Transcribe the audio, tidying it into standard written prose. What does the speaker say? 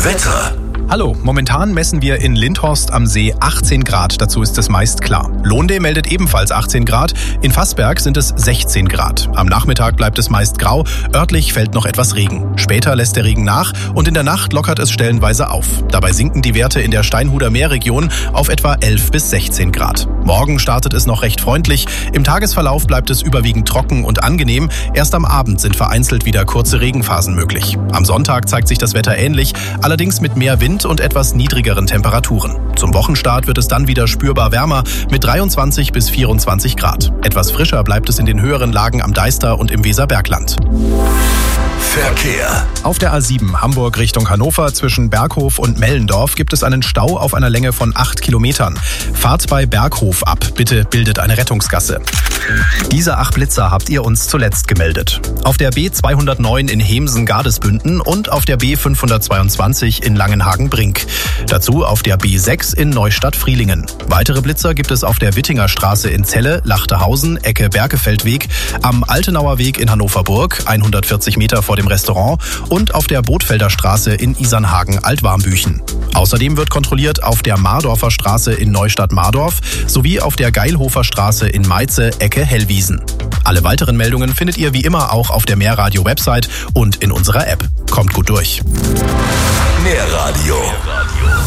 Wetter. Hallo, momentan messen wir in Lindhorst am See 18 Grad, dazu ist es meist klar. Lohndee meldet ebenfalls 18 Grad, in Fassberg sind es 16 Grad. Am Nachmittag bleibt es meist grau, örtlich fällt noch etwas Regen. Später lässt der Regen nach und in der Nacht lockert es stellenweise auf. Dabei sinken die Werte in der Steinhuder Meerregion auf etwa 11 bis 16 Grad. Morgen startet es noch recht freundlich, im Tagesverlauf bleibt es überwiegend trocken und angenehm, erst am Abend sind vereinzelt wieder kurze Regenphasen möglich. Am Sonntag zeigt sich das Wetter ähnlich, allerdings mit mehr Wind und etwas niedrigeren Temperaturen. Zum Wochenstart wird es dann wieder spürbar wärmer mit 23 bis 24 Grad. Etwas frischer bleibt es in den höheren Lagen am Deister und im Weserbergland. Verkehr. Auf der A7 Hamburg Richtung Hannover zwischen Berghof und Mellendorf gibt es einen Stau auf einer Länge von 8 Kilometern. Fahrt bei Berghof ab, bitte bildet eine Rettungsgasse. Diese 8 Blitzer habt ihr uns zuletzt gemeldet. Auf der B209 in Hemsen-Gardesbünden und auf der B522 in Langenhagen-Brink. Dazu auf der B6 in Neustadt-Frielingen. Weitere Blitzer gibt es auf der Wittinger Straße in Celle, Lachtehausen, Ecke Berkefeldweg, am Altenauer Weg in Hannover-Burg, 140 Meter vor dem Restaurant und auf der Bootfelder Straße in Isernhagen-Altwarmbüchen. Außerdem wird kontrolliert auf der Mardorfer Straße in Neustadt-Mardorf sowie auf der Geilhofer Straße in Meize, Ecke Hellwiesen. Alle weiteren Meldungen findet ihr wie immer auch auf der Mehrradio-Website und in unserer App. Kommt gut durch. Mehrradio.